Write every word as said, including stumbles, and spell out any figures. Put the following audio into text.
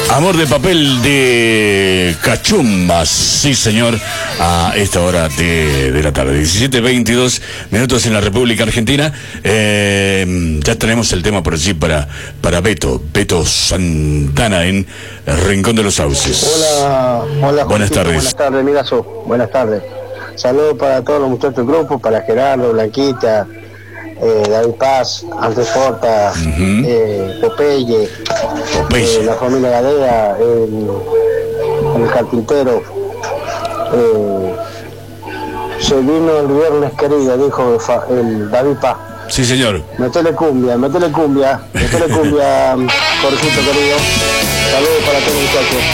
Amor de papel de Cachumbas, sí señor, a esta hora de, de la tarde, diecisiete veintidós minutos en la República Argentina. Eh, ya tenemos el tema por allí para, para Beto, Beto Santana en el Rincón de los Sauces. Hola, hola. Buenas Justito, tardes. Buenas tardes, Milazo. Buenas tardes. Saludos para todos los muchachos del grupo, para Gerardo, Blanquita, eh, David Paz, Andrés Porta, uh-huh. eh, Popeye, Popeye. Eh, la familia Gadea, el, el carpintero. Eh, se vino el viernes, querido, dijo el David Paz. Sí, señor. Metele cumbia, metele cumbia, metele cumbia, Jorgito querido. Saludos para todos los muchachos.